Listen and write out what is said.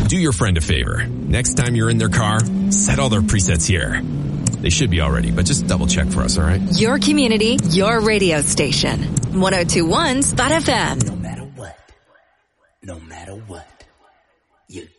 Do your friend a favor. Next time you're in their car, set all their presets here. They should be already, but just double check for us, all right? Your community, your radio station. 102.1 Spot FM. No matter what, you